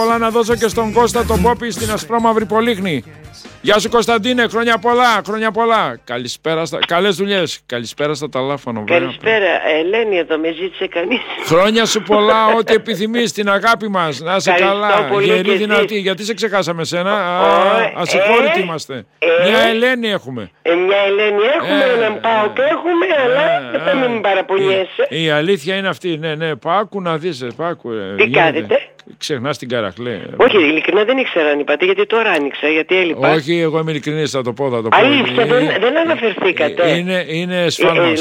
πολλά να δώσω και στον Κώστα τον Πόπη στην Ασπρόμαυρη Πολύχνη. Γεια σου Κωνσταντίνε, χρόνια πολλά, χρόνια πολλά. Καλησπέρα, καλές δουλειές. Καλησπέρα στα ταλάφωνο. Καλησπέρα, Ελένη εδώ, με ζήτησε κανείς. Χρόνια σου πολλά, ό,τι επιθυμείς, την αγάπη μας. Να είσαι καλά, γερή δυνατή. Γιατί σε ξεχάσαμε σένα, ασυγχώρητοι είμαστε. Μια Ελένη έχουμε. Μια Ελένη έχουμε, έναν Πάοκ έχουμε, αλλά δεν θα μην παραπονιέσαι. Η αλήθεια είναι αυτή, ναι, Πάκου να δεις, Πάκου. Τι κάνετε? Ξεχνάς την Καρακλέ. Όχι, ειλικρινά δεν ήξερα αν είπατε, γιατί τώρα άνοιξα, γιατί έλειπα. Όχι, εγώ είμαι ειλικρινής, θα το πω. Αλήθεια, δεν αναφερθήκατε. Είναι σφάλμα.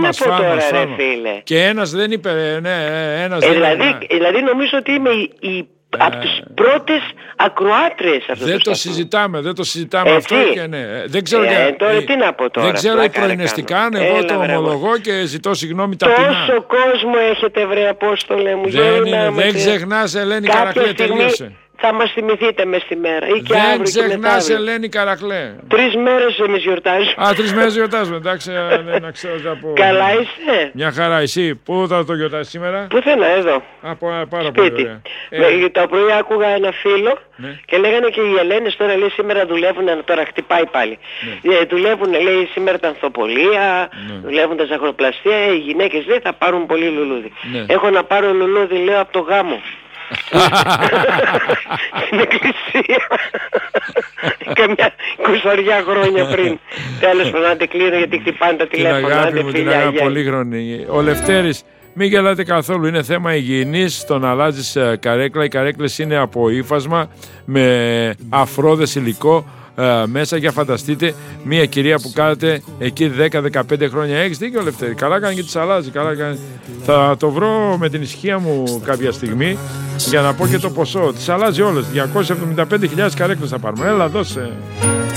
Και ένας δεν είπε, ένας δεν είπε. Δηλαδή νομίζω ότι είμαι από τις πρώτες ακροάτρες αυτό. Δεν το συζητάμε αυτό και ναι. Δεν ξέρω τώρα τι να πω τώρα. Δεν ξέρω προηνεστικά, εγώ το ομολογώ και ζητώ συγγνώμη ταπεινά. Τόσο κόσμο έχετε βρε Απόστολε μου. Δεν ξεχνάς Ελένη Καρακλέ, τελείωσε. Θα μας θυμηθείτε μες τη μέρα ή και δεν αύριο και ξεχνάς Ελένη Καρακλέ. 3 μέρες εμείς γιορτάζουμε. 3 μέρες γιορτάζουμε, εντάξει, να ξέρω τι πω. Καλά είσαι? Μια χαρά, εσύ, πού θα το γιορτάσεις σήμερα? Πουθενά, εδώ. Πάρα πολύ ωραία. Το πρωί άκουγα ένα φίλο και λέγανε και οι Ελένες τώρα λέει σήμερα δουλεύουν, τώρα χτυπάει πάλι. Δουλεύουν λέει σήμερα τα ανθοπολία, δουλεύουν τα ζαχαροπλαστεία, οι γυναίκες λέει θα πάρουν πολύ λουλούδι. Έχω να πάρω λουλούδι λέω από το γάμο. Στην εκκλησία καμιά 20 χρόνια πριν. Τέλος πάντων, να κλείνω γιατί χτυπάνε τα τηλέφωνα. Την αγάπη μου, την αγάπη πολύχρονη. Ο Λευτέρης, μην γελάτε καθόλου, είναι θέμα υγιεινής το να αλλάζεις καρέκλα. Οι καρέκλες είναι από ύφασμα με αφρόδες υλικό μέσα. Για φανταστείτε μια κυρία που κάνετε εκεί 10-15 χρόνια. Έχεις δίκιο Λευτέρη, καλά κάνει και τις αλλάζει, καλά κάνει. Θα το βρω με την ησυχία μου κάποια στιγμή για να πω και το ποσό. Τις αλλάζει όλες, 275.000 καρέκλες θα πάρουμε. Έλα δώσε.